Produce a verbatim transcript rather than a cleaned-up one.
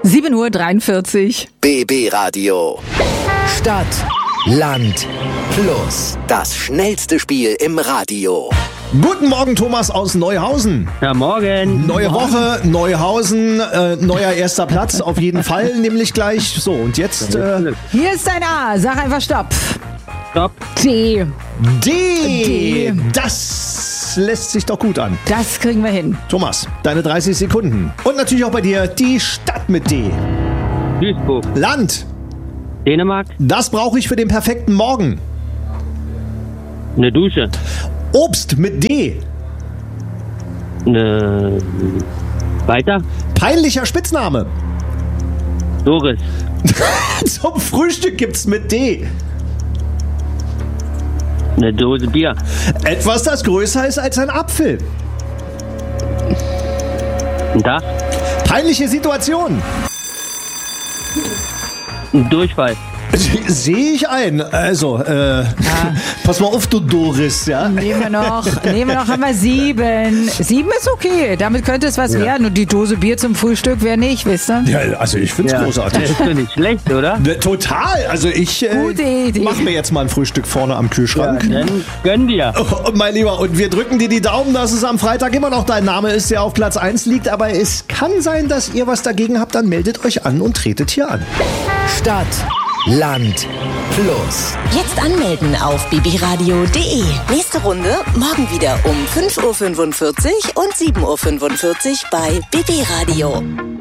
sieben Uhr dreiundvierzig. B B Radio. Stadt, Land, Plus. Das schnellste Spiel im Radio. Guten Morgen, Thomas aus Neuhausen. Ja, morgen. Neue Woche, Neuhausen, äh, neuer erster Platz auf jeden Fall, nämlich gleich. So, und jetzt äh, Hier ist dein A. Sag einfach Stopp. Stopp. D. D. D. Das lässt sich doch gut an. Das kriegen wir hin. Thomas, deine dreißig Sekunden. Und natürlich auch bei dir die Stadt mit D. Duisburg. Land. Dänemark. Das brauche ich für den perfekten Morgen. Eine Dusche. Obst mit D. Eine... Weiter. Peinlicher Spitzname. Doris. Zum Frühstück gibt's mit D. Eine Dose Bier. Etwas, das größer ist als ein Apfel. Ein Dach. Peinliche Situation. Ein Durchfall. Sehe ich ein. Also, äh, pass mal auf, du Doris, ja? Nehmen wir noch. Nehmen wir noch, haben wir sieben. Sieben ist okay. Damit könnte es was Ja. werden. Und die Dose Bier zum Frühstück wäre nicht, wisst ihr? Ja, also ich find's Ja. großartig. Das ist doch nicht schlecht, oder? Ne, total. Also ich äh, Gute Idee. mach mir jetzt mal ein Frühstück vorne am Ja, Kühlschrank. dann gönn dir. Oh, mein Lieber, und wir drücken dir die Daumen, dass es am Freitag immer noch dein Name ist, der auf Platz eins liegt. Aber es kann sein, dass ihr was dagegen habt. Dann meldet euch an und tretet hier an. Stadt, Land, Plus. Jetzt anmelden auf b b radio punkt d e. Nächste Runde morgen wieder um fünf Uhr fünfundvierzig und sieben Uhr fünfundvierzig bei B B Radio.